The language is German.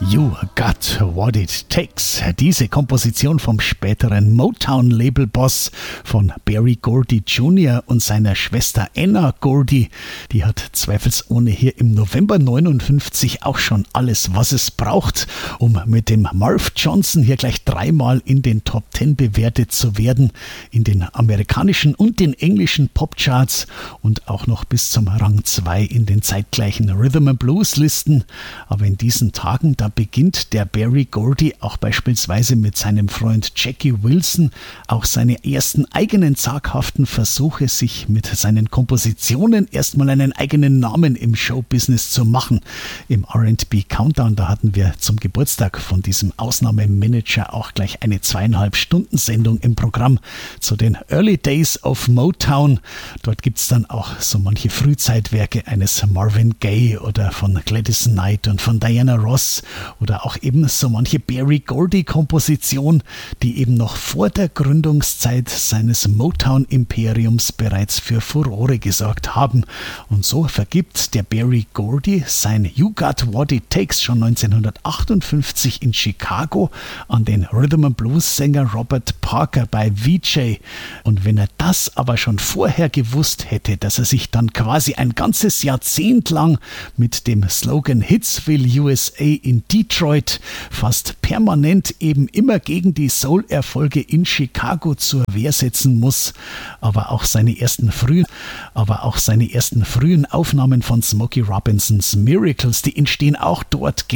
You Got What It Takes. Diese Komposition vom späteren Motown-Label-Boss von Berry Gordy Jr. und seiner Schwester Anna Gordy, die hat zweifelsohne hier im November 59 auch schon alles, was es braucht, um mit dem Marv Johnson hier gleich dreimal in den Top 10 bewertet zu werden, in den amerikanischen und den englischen Popcharts und auch noch bis zum Rang 2 in den zeitgleichen Rhythm and Blues Listen. Aber in diesen Tagen, da beginnt der Berry Gordy auch beispielsweise mit seinem Freund Jackie Wilson auch seine ersten eigenen zaghaften Versuche, sich mit seinen Kompositionen erstmal einen eigenen Namen im Showbusiness zu machen. Im R&B Countdown, da hatten wir zum Geburtstag von diesem Ausnahmemanager auch gleich eine 2,5-Stunden-Sendung im Programm zu den Early Days of Motown. Dort gibt es dann auch so manche Frühzeitwerke eines Marvin Gaye oder von Gladys Knight und von Diana Ross oder auch eben so manche Berry Gordy Komposition, die eben noch vor der Gründungszeit seines Motown-Imperiums bereits für Furore gesorgt haben. Und so vergibt der Berry Gordy sein You Got What It Takes schon 1958 in Chicago an den Rhythm and Blues Sänger Robert Parker bei VJ. Und wenn er das aber schon vorher gewusst hätte, dass er sich dann quasi ein ganzes Jahrzehnt lang mit dem Slogan Hitsville USA in Detroit fast permanent eben immer gegen die Soul-Erfolge in Chicago zur Wehr setzen muss, aber auch seine ersten frühen Aufnahmen von Smokey Robinsons Miracles, die entstehen auch dort